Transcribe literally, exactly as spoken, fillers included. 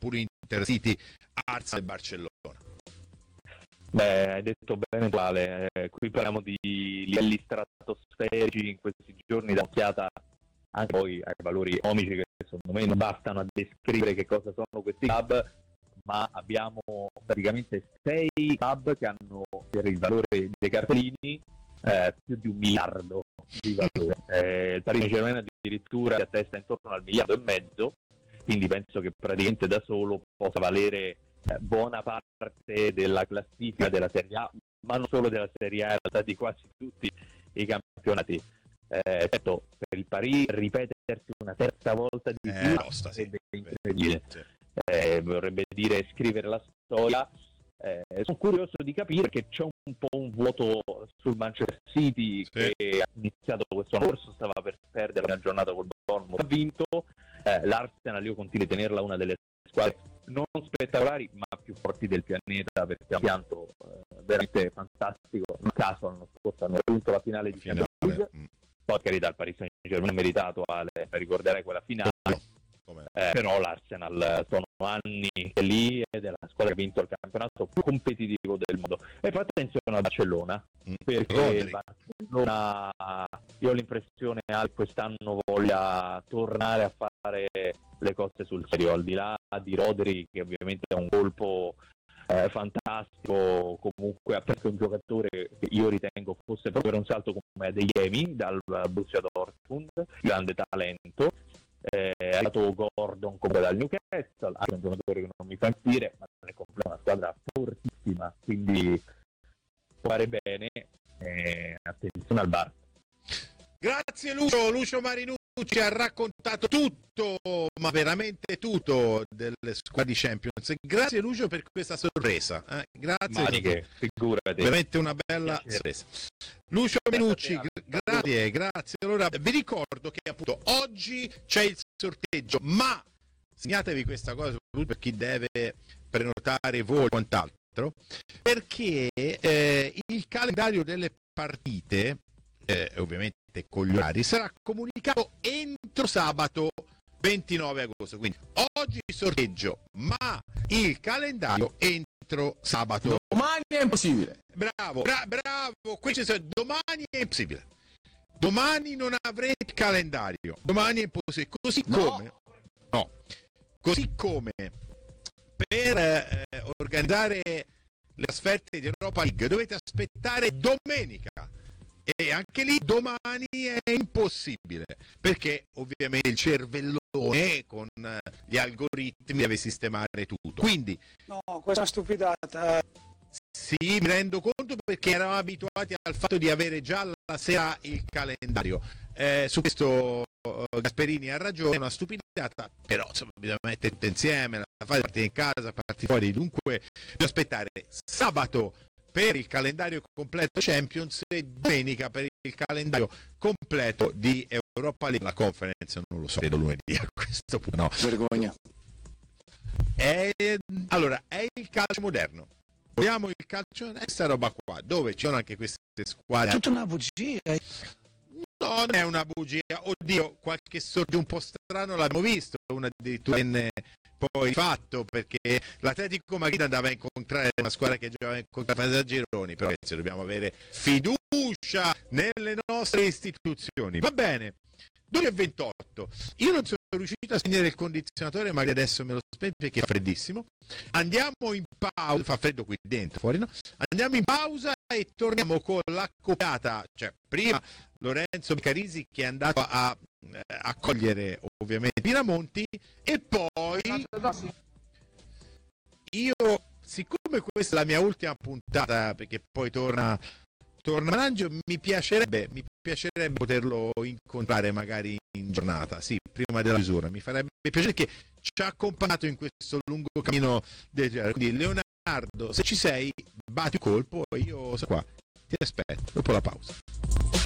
pure Intercity, Arsenal e Barcellona. Beh, hai detto bene quale, eh, qui parliamo di livelli stratosferici in questi giorni, da occhiata anche poi ai valori economici che secondo me non bastano a descrivere che cosa sono questi club, ma abbiamo praticamente sei club che hanno per il valore dei cartellini eh, più di un miliardo di valore. Eh, il Paris Saint-Germain addirittura si attesta intorno al miliardo e mezzo, quindi penso che praticamente da solo possa valere eh, buona parte della classifica della Serie A, ma non solo della Serie A, in realtà di quasi tutti i campionati. Eh, certo, per il Paris ripetersi una terza volta di eh, più rosta, sarebbe sì, incredibile. sì. Eh, vorrebbe dire scrivere la storia. Eh, sono curioso di capire che c'è un po' un vuoto sul Manchester City, sì, che ha iniziato questo anno scorso, stava per perdere una giornata col Bournemouth, ha vinto. Eh, L'Arsenal io continuo a tenerla una delle squadre non spettacolari ma più forti del pianeta, perché ha un pianto eh, veramente fantastico. In caso l'anno scorso hanno vinto la finale di Champions League, mm. poi carità il Paris Saint-Germain ha meritato, Ale, per ricordare quella finale. Eh, però l'Arsenal sono anni che lì ed è la squadra che ha vinto il campionato più competitivo del mondo. E poi attenzione al Barcellona, mm. perché il Barcellona, io ho l'impressione che quest'anno voglia tornare a fare le cose sul serio, al di là di Rodri, che ovviamente è un colpo eh, fantastico, comunque ha preso un giocatore che io ritengo fosse proprio per un salto come Adeyemi dal Borussia Dortmund, grande talento. Eh, è arrivato Gordon come dal Newcastle, anche un giocatore che non mi fa impazzire, ma è comunque una squadra fortissima, quindi può fare bene. Eh, attenzione al Bar. Grazie Lucio, Lucio Marinucci ha raccontato tutto, ma veramente tutto delle squadre di Champions. Grazie Lucio per questa sorpresa, eh? Grazie. Maniche, figurati. Veramente una bella sorpresa. Lucio Marinucci, grazie, grazie. Allora vi ricordo che appunto oggi c'è il sorteggio, ma segnatevi questa cosa soprattutto per chi deve prenotare voli e quant'altro, perché eh, il calendario delle partite, eh, ovviamente con gli orari, sarà comunicato entro sabato ventinove agosto. Quindi oggi sorteggio, ma il calendario entro sabato. Domani è impossibile. Bravo, bra- bravo, questo è, domani è impossibile. Domani non avrete il calendario. Domani è impossibile. Così come no, no. Così come per eh, organizzare le trasferte di Europa League dovete aspettare domenica. E anche lì domani è impossibile, perché ovviamente il cervellone con gli algoritmi deve sistemare tutto. Quindi no, questa stupidata. Sì, mi rendo conto, perché eravamo abituati al fatto di avere già la sera il calendario. Eh, su questo uh, Gasperini ha ragione, è una stupidata, però insomma bisogna mettere tutto insieme, la fate partire in casa, partire fuori, dunque bisogna aspettare sabato per il calendario completo Champions e domenica per il calendario completo di Europa League. La Conference non lo so, vedo lunedì a questo punto. No. Vergogna. È, allora, è il calcio moderno. Vogliamo il calcio, questa roba qua, dove ci sono anche queste squadre. È tutta una bugia. No, non è una bugia. Oddio, qualche sorgio un po' strano l'abbiamo visto, una addirittura venne poi fatto, perché l'Atletico Madrid andava a incontrare una squadra che giocava a incontrare a gironi, però adesso dobbiamo avere fiducia nelle nostre istituzioni. Va bene, dodici e ventotto. Io non sono riuscito a spegnere il condizionatore, magari adesso me lo spegno perché è freddissimo. Andiamo in pausa, fa freddo qui dentro, fuori no? Andiamo in pausa e torniamo con l'accoppiata, cioè prima Lorenzo Carisi che è andato a eh, accogliere ovviamente Pinamonti, e poi io, siccome questa è la mia ultima puntata, perché poi torna torna Marangio, mi piacerebbe mi piacerebbe poterlo incontrare magari in giornata, sì, prima della chiusura, mi farebbe piacere, che ci ha accompagnato in questo lungo cammino del genere. Quindi Leonardo, se ci sei, batti un colpo e io sono qua, ti aspetto dopo la pausa.